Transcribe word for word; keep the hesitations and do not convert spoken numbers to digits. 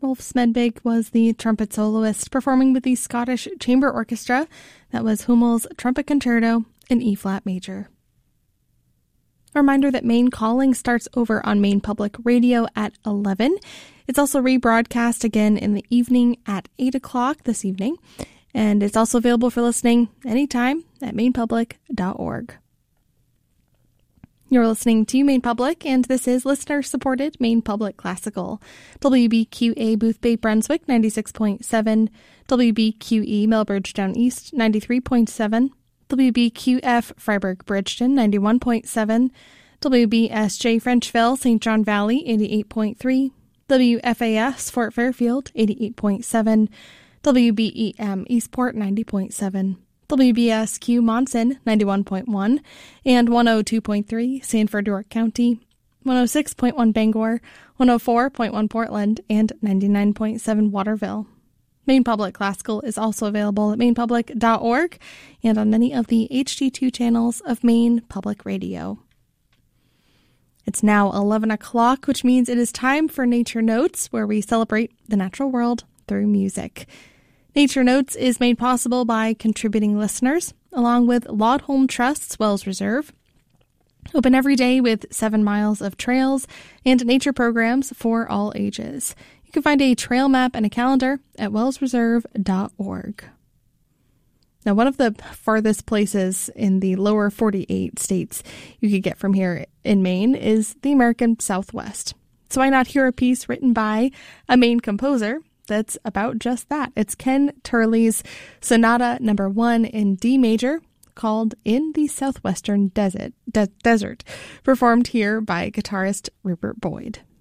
Rolf Smedvig was the trumpet soloist, performing with the Scottish Chamber Orchestra. That was Hummel's Trumpet Concerto in E-flat major. A reminder that Maine Calling starts over on Maine Public Radio at eleven. It's also rebroadcast again in the evening at eight o'clock this evening, and it's also available for listening anytime at maine public dot org. You're listening to Maine Public, and this is listener-supported Maine Public Classical. W B Q A Boothbay Brunswick, ninety-six point seven. W B Q E Melbridge Down East, ninety-three point seven. W B Q F Freiburg Bridgeton, ninety-one point seven. W B S J Frenchville, Saint John Valley, eighty-eight point three. W F A S Fort Fairfield, eighty-eight point seven. W B E M Eastport, ninety point seven. W B S Q Monson, ninety-one point one, and one oh two point three Sanford, York County, one oh six point one Bangor, one oh four point one Portland, and ninety-nine point seven Waterville. Maine Public Classical is also available at maine public dot org and on many of the H D two channels of Maine Public Radio. It's now eleven o'clock, which means it is time for Nature Notes, where we celebrate the natural world through music. Nature Notes is made possible by contributing listeners, along with Laudholm Trust's Wells Reserve. Open every day with seven miles of trails and nature programs for all ages. You can find a trail map and a calendar at wells reserve dot org. Now, one of the farthest places in the lower forty-eight states you could get from here in Maine is the American Southwest. So why not hear a piece written by a Maine composer that's about just that? It's Ken Turley's Sonata Number One in D major, called In the Southwestern Desert, De- Desert, performed here by guitarist Rupert Boyd.